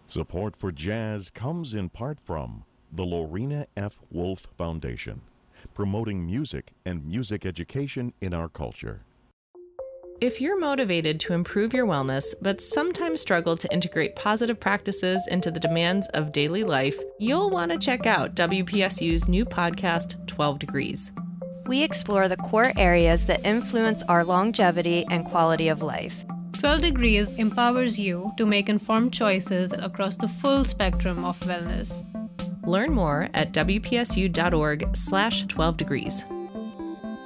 Support for jazz comes in part from the Lorena F. Wolf Foundation, promoting music and music education in our culture. If you're motivated to improve your wellness, but sometimes struggle to integrate positive practices into the demands of daily life, you'll want to check out WPSU's new podcast, 12 Degrees. We explore the core areas that influence our longevity and quality of life. 12 Degrees empowers you to make informed choices across the full spectrum of wellness. Learn more at wpsu.org/12 degrees.